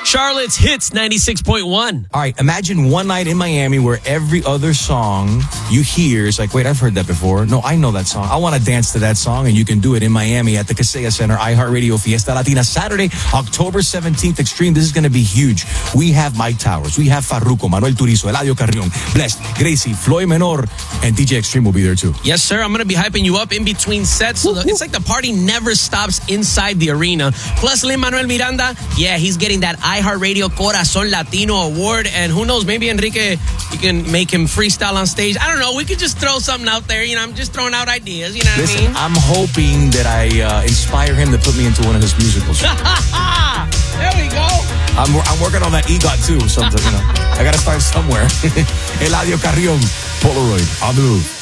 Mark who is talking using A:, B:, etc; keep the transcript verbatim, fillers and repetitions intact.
A: Charlotte's Hits ninety-six point one.
B: All right, imagine one night in Miami where every other song you hear is like, wait, I've heard that before. No, I know that song. I want to dance to that song, and you can do it in Miami at the Kaseya Center iHeartRadio Fiesta Latina Saturday, October seventeenth. Extreme. This is going to be huge. We have Mike Towers. We have Farruko, Manuel Turizo, Eladio Carrion, Blessed, Gracie, Floyd Menor, and D J Extreme will be there too.
A: Yes, sir. I'm going to be hyping you up in between sets. So the, it's like the party never stops inside the arena. Plus, Lin-Manuel Miranda, yeah, he's getting that iHeartRadio Corazon Latino award. And who knows, maybe Enrique, you can make him freestyle on stage. I don't know. We could just throw something out there. You know, I'm just throwing out ideas. You know what
B: Listen,
A: I mean?
B: I'm hoping that I uh, inspire him to put me into one of his musicals.
A: There we go.
B: I'm, I'm working on that EGOT too. Something, you know. I got to start somewhere. Eladio Carrion, Polaroid, on the move.